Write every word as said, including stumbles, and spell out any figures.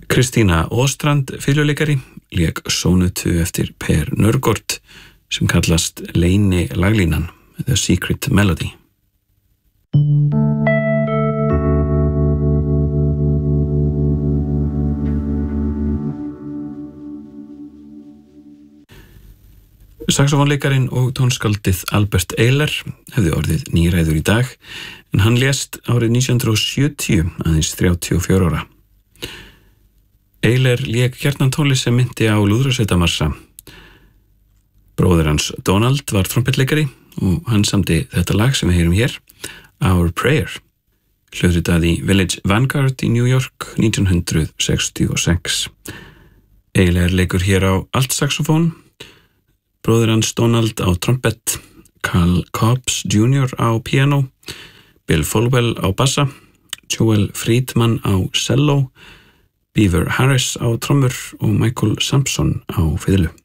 Kristína Åstrand fiðluleikari lék sónutu eftir Per Nørgaard sem kallast Leyni laglínan, The Secret Melody. Saxofónleikarin og tónskaldið Albert Ayler hefði orðið níræður í dag en hann lést árið nítján hundrað og sjötíu aðeins þrjátíu og fjögurra ára. Ayler lék gjarnan tónlist sem minnti á lúðrasveitamarsa. Bróðir hans Donald var trompetleikari og hann samdi þetta lag sem við heyrum hér, Our Prayer, hljóðritað í Village Vanguard í New York nítján hundrað sextíu og sex. Ayler leikur hér á altsaxofón, bróðir hans Donald á trompet, Carl Cobbs junior á piano, Bill Folwell á bassa, Joel Friedman á cello, Beaver Harris á trommur og Michael Sampson á fiðlu.